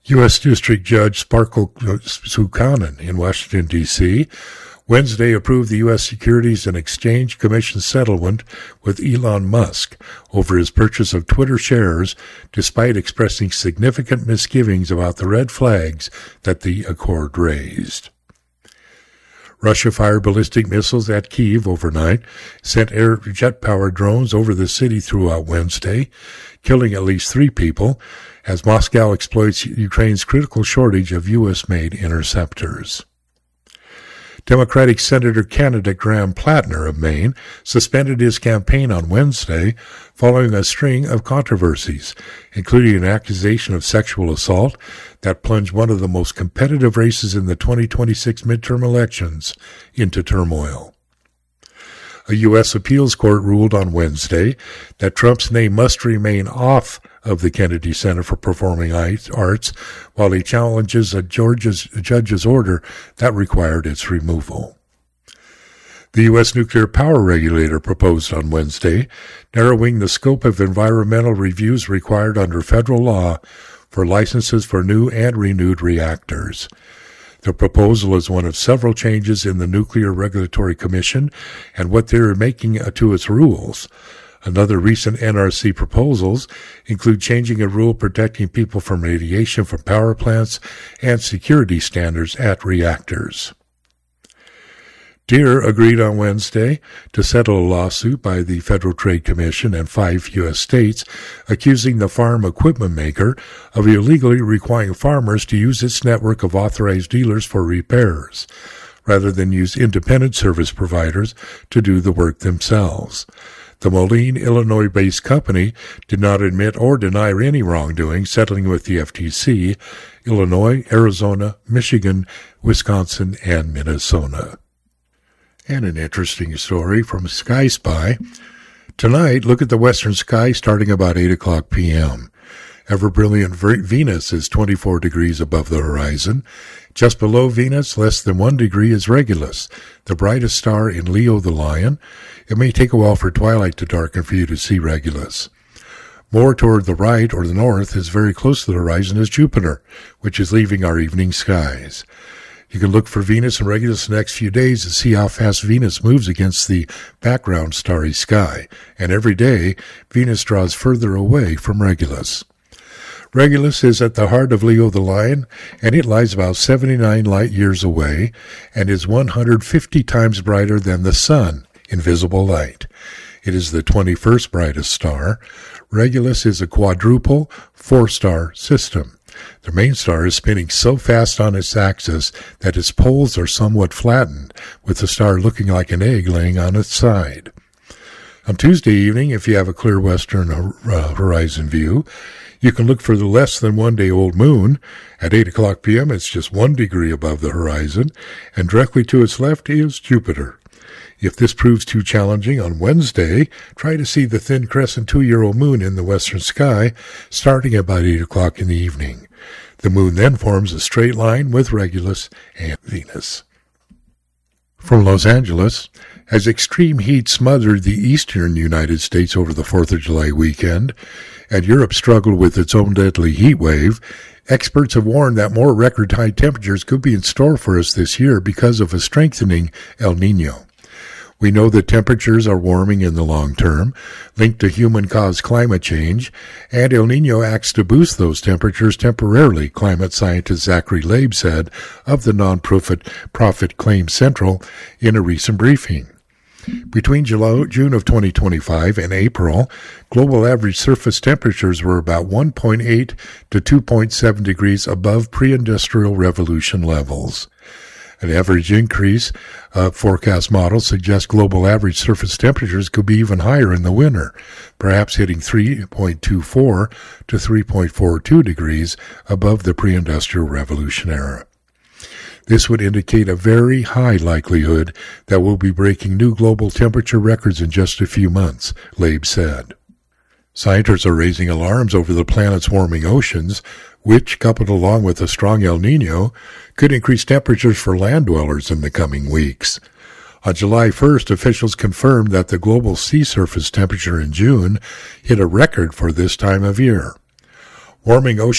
U.S. District Judge Sparkle Sukanen in Washington, D.C., Wednesday approved the U.S. Securities and Exchange Commission settlement with Elon Musk over his purchase of Twitter shares, despite expressing significant misgivings about the red flags that the accord raised. Russia fired ballistic missiles at Kyiv overnight, sent air jet-powered drones over the city throughout Wednesday, killing at least 3 people, as Moscow exploits Ukraine's critical shortage of U.S.-made interceptors. Democratic Senator candidate Graham Plattner of Maine suspended his campaign on Wednesday following a string of controversies, including an accusation of sexual assault that plunged one of the most competitive races in the 2026 midterm elections into turmoil. A U.S. appeals court ruled on Wednesday that Trump's name must remain off of the Kennedy Center for Performing Arts while he challenges a judge's order that required its removal. The U.S. nuclear power regulator proposed on Wednesday narrowing the scope of environmental reviews required under federal law for licenses for new and renewed reactors. The proposal is one of several changes in the Nuclear Regulatory Commission and what they are making to its rules. Another recent NRC proposals include changing a rule protecting people from radiation from power plants and security standards at reactors. Deere agreed on Wednesday to settle a lawsuit by the Federal Trade Commission and 5 U.S. states accusing the farm equipment maker of illegally requiring farmers to use its network of authorized dealers for repairs, rather than use independent service providers to do the work themselves. The Moline, Illinois-based company did not admit or deny any wrongdoing, settling with the FTC, Illinois, Arizona, Michigan, Wisconsin, and Minnesota. And an interesting story from Sky Spy. Tonight, look at the western sky starting about 8 o'clock p.m. Ever-brilliant Venus is 24 degrees above the horizon. Just below Venus, less than 1 degree, is Regulus, the brightest star in Leo the Lion. It may take a while for twilight to darken for you to see Regulus. More toward the right or the north is very close to the horizon is Jupiter, which is leaving our evening skies. You can look for Venus and Regulus the next few days to see how fast Venus moves against the background starry sky, and every day Venus draws further away from Regulus. Regulus is at the heart of Leo the Lion, and it lies about 79 light-years away and is 150 times brighter than the Sun in visible light. It is the 21st brightest star. Regulus is a quadruple 4-star system. The main star is spinning so fast on its axis that its poles are somewhat flattened, with the star looking like an egg laying on its side. On Tuesday evening, if you have a clear western horizon view, you can look for the less than 1 day old moon. At 8 o'clock p.m., it's just 1 degree above the horizon, and directly to its left is Jupiter. If this proves too challenging on Wednesday, try to see the thin crescent 2-year-old moon in the western sky starting about 8 o'clock in the evening. The moon then forms a straight line with Regulus and Venus. From Los Angeles, as extreme heat smothered the eastern United States over the 4th of July weekend, and Europe struggled with its own deadly heat wave, experts have warned that more record-high temperatures could be in store for us this year because of a strengthening El Niño. We know that temperatures are warming in the long term, linked to human-caused climate change, and El Niño acts to boost those temperatures temporarily, climate scientist Zachary Laib said of the non-profit Claim Central in a recent briefing. Between June of 2025 and April, global average surface temperatures were about 1.8 to 2.7 degrees above pre-industrial revolution levels. An average increase forecast model suggests global average surface temperatures could be even higher in the winter, perhaps hitting 3.24 to 3.42 degrees above the pre-industrial revolution era. This would indicate a very high likelihood that we'll be breaking new global temperature records in just a few months, Laib said. Scientists are raising alarms over the planet's warming oceans, which, coupled along with a strong El Niño, could increase temperatures for land dwellers in the coming weeks. On July 1st, officials confirmed that the global sea surface temperature in June hit a record for this time of year. Warming ocean